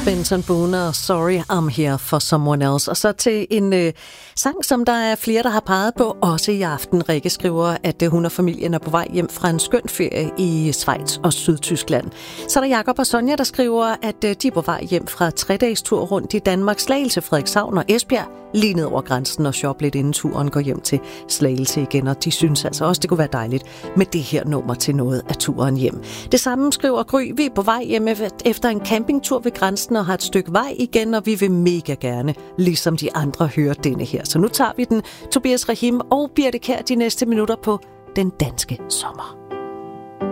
Benson Boone og Sorry I'm Here for Someone Else. Og så til en sang, som der er flere, der har peget på, også i aften. Rikke skriver, at hun og familien er på vej hjem fra en skøn ferie i Schweiz og Sydtyskland. Så er der Jakob og Sonja, der skriver, at de er på vej hjem fra 3-dages tur rundt i Danmark, Slagelse, Frederikshavn og Esbjerg, lige ned over grænsen og shoppe lidt inden turen går hjem til Slagelse igen. Og de synes altså også, det kunne være dejligt med det her nummer til noget af turen hjem. Det samme skriver Gry, vi er på vej hjem efter en campingtur ved grænsen og har et stykke vej igen, og vi vil mega gerne, ligesom de andre, høre denne her. Så nu tager vi den. Tobias Rahim og Birte Kjær de næste minutter på Den Danske Sommer.